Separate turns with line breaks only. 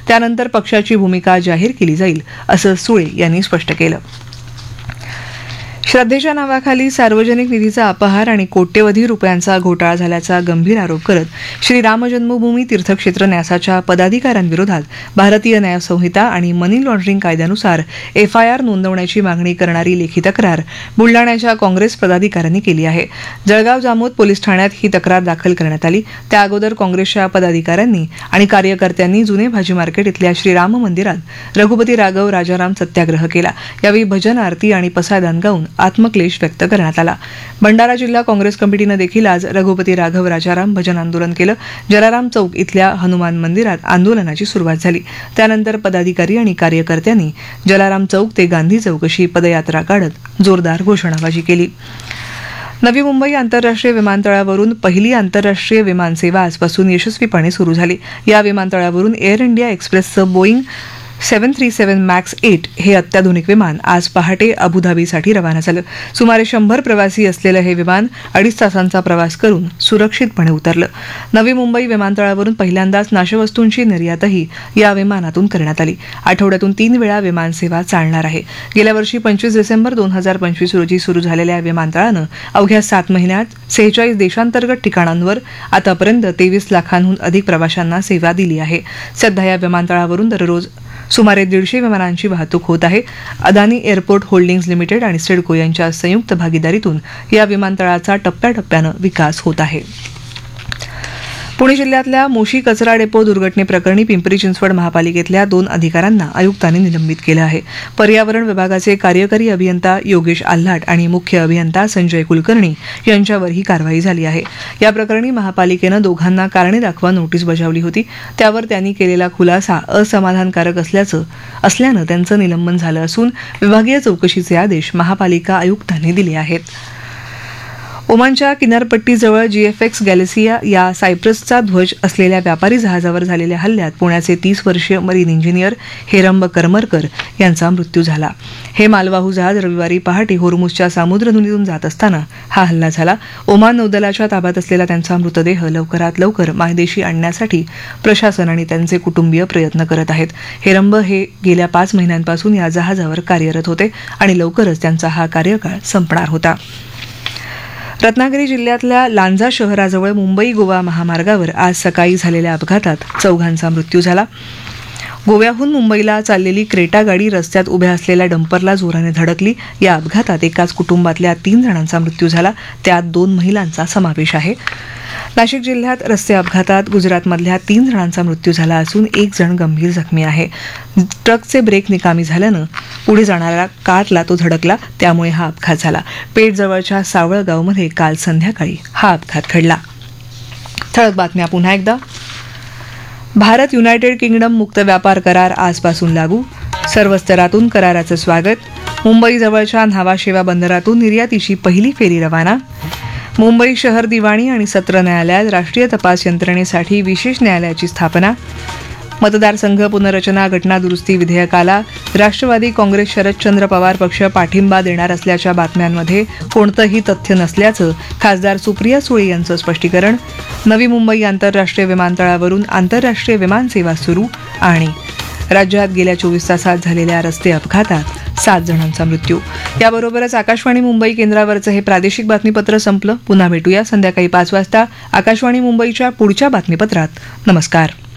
त्यानंतर पक्षाची भूमिका जाहीर केली जाईल असं सुळे यांनी स्पष्ट केलं. श्रद्धेच्या नावाखाली सार्वजनिक निधीचा अपहार आणि कोट्यवधी रुपयांचा घोटाळा झाल्याचा गंभीर आरोप करत श्री राम जन्मभूमी तीर्थक्षेत्र न्यासाच्या पदाधिकाऱ्यांविरोधात भारतीय न्याय संहिता आणि मनी लॉन्ड्रिंग कायद्यानुसार एफआयआर नोंदवण्याची मागणी करणारी लेखी तक्रार बुलडाण्याच्या काँग्रेस पदाधिकाऱ्यांनी केली आहे. जळगाव जामोद पोलीस ठाण्यात ही तक्रार दाखल करण्यात आली. त्या अगोदर काँग्रेसच्या पदाधिकाऱ्यांनी आणि कार्यकर्त्यांनी जुने भाजी मार्केट इथल्या श्रीराम मंदिरात रघुपती राघव राजाराम सत्याग्रह केला. यावेळी भजन आरती आणि पसायदान गाऊन आत्मक्लेश व्यक्त करण्यात आला. भंडारा जिल्हा काँग्रेस कमिटीनं देखील आज रघुपती राघव राजाराम भजन आंदोलन केलं. जलाराम चौक इथल्या हनुमान मंदिरात आंदोलनाची सुरुवात झाली. त्यानंतर पदाधिकारी आणि कार्यकर्त्यांनी जलाराम चौक ते गांधी चौक अशी पदयात्रा काढत जोरदार घोषणाबाजी केली. नवी मुंबई आंतरराष्ट्रीय विमानतळावरून पहिली आंतरराष्ट्रीय विमानसेवा आजपासून यशस्वीपणे सुरू झाली. या विमानतळावरून एअर इंडिया एक्सप्रेसचं बोईंग 737 मॅक्स 8 हे अत्याधुनिक विमान आज पहाटे अबुधाबीसाठी रवाना झालं. सुमारे 100 प्रवासी असलेलं हे विमान 2.5 तासांचा प्रवास करून सुरक्षितपणे उतरलं. नवी मुंबई विमानतळावरून पहिल्यांदाच नाशवस्तूंची निर्यातही या विमानातून करण्यात आली. आठवड्यातून 3 वेळा विमानसेवा चालणार आहे. गेल्या वर्षी 25 डिसेंबर 2025 रोजी सुरू झालेल्या विमानतळानं अवघ्या 7 महिन्यात 46 देशांतर्गत ठिकाणांवर आतापर्यंत 23 लाखांहून अधिक प्रवाशांना सेवा दिली आहे. सध्या या विमानतळावरून दररोज सुमारे 150 विमानांची वाहतूक होत आहे. अदानी एअरपोर्ट होल्डिंग्ज लिमिटेड आणि सिडको यांच्या संयुक्त भागीदारीतून या विमानतळाचा टप्प्याटप्प्यानं विकास होत आहे. पुणे जिल्ह्यातल्या मोशी कचरा डेपो दुर्घटनेप्रकरणी पिंपरी चिंचवड महापालिकेतल्या 2 अधिकाऱ्यांना आयुक्तांनी निलंबित केलं आहे. पर्यावरण विभागाचे कार्यकारी अभियंता योगेश आल्हाट आणि मुख्य अभियंता संजय कुलकर्णी यांच्यावर ही कारवाई झाली आहे. या प्रकरणी महापालिकेनं दोघांना कारणे दाखवा नोटीस बजावली होती. त्यावर त्यांनी केलेला खुलासा असमाधानकारक असल्यानं त्यांचं निलंबन झालं असून विभागीय चौकशीचे आदेश महापालिका आयुक्तांनी दिले आहेत. ओमानच्या किनारपट्टीजवळ GFX गॅलेसिया या सायप्रसचा ध्वज असलेल्या व्यापारी जहाजावर झालेल्या हल्ल्यात पुण्याचे 30 वर्षीय मरीन इंजिनियर हेरंब करमरकर यांचा मृत्यू झाला. हे मालवाहू जहाज रविवारी पहाटे होर्मुझच्या सामुद्रधुनीतून जात असताना हा हल्ला झाला. ओमान नौदलाच्या ताब्यात असलेला त्यांचा मृतदेह लवकरात लवकर मायदेशी आणण्यासाठी प्रशासन आणि त्यांचे कुटुंबीय प्रयत्न करत आहेत. हेरंब हे गेल्या 5 महिन्यांपासून या जहाजावर कार्यरत होते आणि लवकरच त्यांचा हा कार्यकाळ संपणार होता. रत्नागिरी जिल्ह्यातल्या लांजा शहराजवळ मुंबई गोवा महामार्गावर आज सकाळी झालेल्या अपघातात 4घांचा मृत्यू झाला. गोव्याहून मुंबईला चाललेली क्रेटा गाडी रस्त्यात उभ्या असलेल्या डंपरला जोराने धडकली. या अपघातात एकाच कुटुंबातल्या 3 जणांचा मृत्यू झाला. त्यात 2 महिलांचा समावेश आहे. नाशिक जिल्ह्यात रस्ते अपघातात गुजरातमधल्या 3 जणांचा मृत्यू झाला असून 1 जण गंभीर जखमी आहे. ट्रकचे ब्रेक निकामी झाल्यानं पुढे जाणाऱ्या कारला तो धडकला, त्यामुळे हा अपघात झाला. पेठजवळच्या सावळगावमध्ये काल संध्याकाळी हा अपघात घडला. ठळक बातम्या पुन्हा एकदा. भारत युनायटेड किंगडम मुक्त व्यापार करार आजपासून लागू. सर्व स्तरातून कराराचं स्वागत. मुंबईजवळच्या न्हावाशेवा बंदरातून निर्यातीची पहिली फेरी रवाना. मुंबई शहर दिवाणी आणि सत्र न्यायालयात राष्ट्रीय तपास यंत्रणेसाठी विशेष न्यायालयाची स्थापना. मतदारसंघ पुनर्रचना घटना दुरुस्ती विधेयकाला राष्ट्रवादी काँग्रेस शरदचंद्र पवार पक्ष पाठिंबा देणार असल्याच्या बातम्यांमध्ये कोणतंही तथ्य नसल्याचं खासदार सुप्रिया सुळे यांचं स्पष्टीकरण. नवी मुंबई आंतरराष्ट्रीय विमानतळावरून आंतरराष्ट्रीय विमानसेवा सुरू. आणि राज्यात गेल्या 24 तासात झालेल्या रस्ते अपघातात 7 जणांचा मृत्यू. याबरोबरच आकाशवाणी मुंबई केंद्रावरचं हे प्रादेशिक बातमीपत्र संपलं. पुन्हा भेटूया संध्याकाळी 5 वाजता आकाशवाणी मुंबईच्या पुढच्या बातमीपत्रात. नमस्कार.